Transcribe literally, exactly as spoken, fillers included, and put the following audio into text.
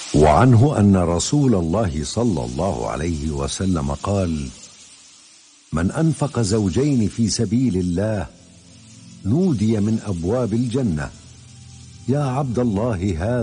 وعنه أن رسول الله صلى الله عليه وسلم قال: من أنفق زوجين في سبيل الله نودي من أبواب الجنة: يا عبد الله هذا